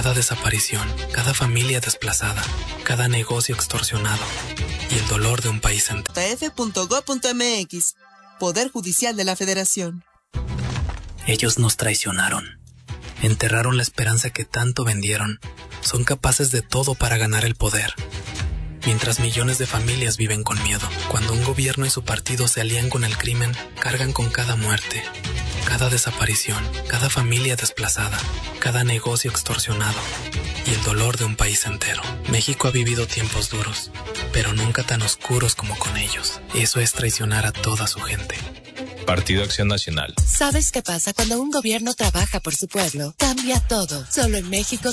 cada desaparición, cada familia desplazada, cada negocio extorsionado y el dolor de un país entero. jf.go.mx, Poder Judicial de la Federación. Ellos nos traicionaron. Enterraron la esperanza que tanto vendieron. Son capaces de todo para ganar el poder. Mientras millones de familias viven con miedo. Cuando un gobierno y su partido se alían con el crimen, cargan con cada muerte, cada desaparición, cada familia desplazada, cada negocio extorsionado y el dolor de un país entero. México ha vivido tiempos duros, pero nunca tan oscuros como con ellos. Eso es traicionar a toda su gente. Partido Acción Nacional. ¿Sabes qué pasa cuando un gobierno trabaja por su pueblo? Cambia todo. Solo en México